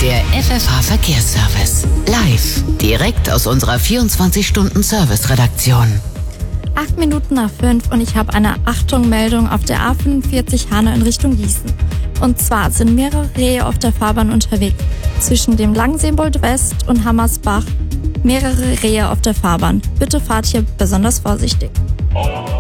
Der FFH Verkehrsservice. Live. Direkt aus unserer 24-Stunden-Service-Redaktion. 8 Minuten nach 5 und ich habe eine Achtung-Meldung auf der A45 Hanau in Richtung Gießen. Und zwar sind mehrere Rehe auf der Fahrbahn unterwegs. Zwischen dem Langseebold West und Hammersbach mehrere Rehe auf der Fahrbahn. Bitte fahrt hier besonders vorsichtig.